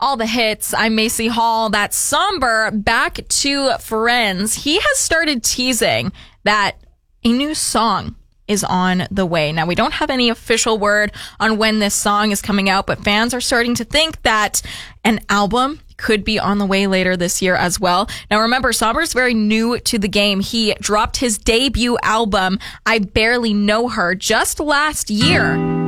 all the hits. I'm Macy Hall. That's Somber. Back to Friends. He has started teasing that a new song is on the way. Now, we don't have any official word on when this song is coming out, but fans are starting to think that an album could be on the way later this year as well. Now, remember, Somber's very new to the game. He dropped his debut album, I Barely Know Her, just last year.